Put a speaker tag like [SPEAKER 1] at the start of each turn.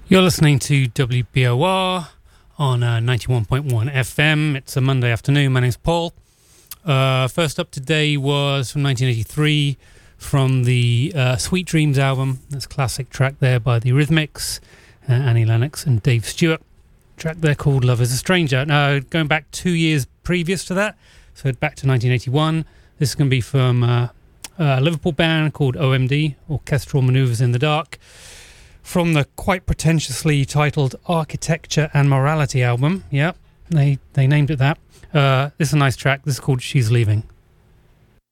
[SPEAKER 1] You're listening to WBOR on 91.1 FM. It's a Monday afternoon. My name's Paul. First up today was from 1983 from the Sweet Dreams album. That's a classic track there by the Eurythmics, Annie Lennox and Dave Stewart. Track there called Love is a Stranger. Now, going back 2 years previous to that, so back to 1981, this is going to be from a Liverpool band called OMD, Orchestral Manoeuvres in the Dark, from the quite pretentiously titled Architecture and Morality album. Yeah, they named it that. This is a nice track. This is called She's Leaving.